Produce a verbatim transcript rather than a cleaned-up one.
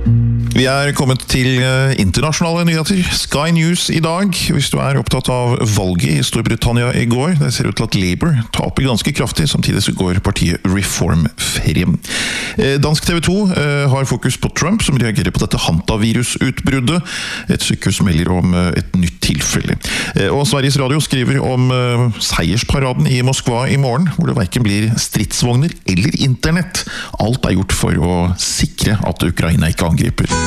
Vi er kommet til internasjonale nyheter. Sky News i dag, hvis du er opptatt av valget i Storbritannia i går. Det ser ut til at Labour taper ganske kraftig, samtidig så går partiet Reform frem. Dansk T V to har fokus på Trump, som reagerer på dette hantavirusutbruddet. Et sykehus melder om et nytt tilfelle. Og Sveriges Radio skriver om seiersparaden i Moskva i morgen, hvor det hverken blir stridsvogner eller internett. Alt er gjort for å sikre at Ukraina ikke angriper.